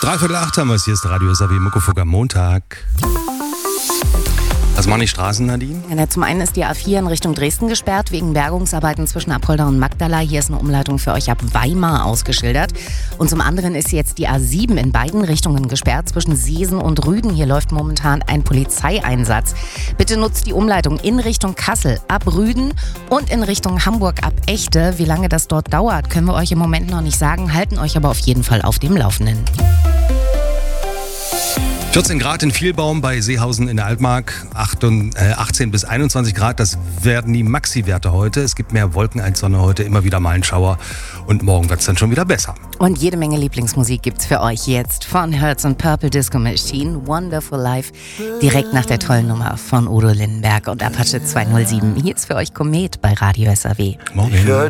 7:45 haben wir es. Hier ist Radio SAW Muckefuck am Montag. Was machen die Straßen, Nadine? Ja, zum einen ist die A4 in Richtung Dresden gesperrt, wegen Bergungsarbeiten zwischen Apolda und Magdala. Hier ist eine Umleitung für euch ab Weimar ausgeschildert. Und zum anderen ist jetzt die A7 in beiden Richtungen gesperrt, zwischen Seesen und Rüden. Hier läuft momentan ein Polizeieinsatz. Bitte nutzt die Umleitung in Richtung Kassel ab Rüden und in Richtung Hamburg ab Echte. Wie lange das dort dauert, können wir euch im Moment noch nicht sagen, halten euch aber auf jeden Fall auf dem Laufenden. 14 Grad in Vielbaum bei Seehausen in der Altmark, 18 bis 21 Grad, das werden die Maxi-Werte heute. Es gibt mehr Wolken als Sonne heute, immer wieder mal ein Schauer und morgen wird es dann schon wieder besser. Und jede Menge Lieblingsmusik gibt's für euch jetzt von Hertz und Purple Disco Machine, Wonderful Life, direkt nach der tollen Nummer von Udo Lindenberg und Apache 207. Hier ist für euch Komet bei Radio SAW. Morgen.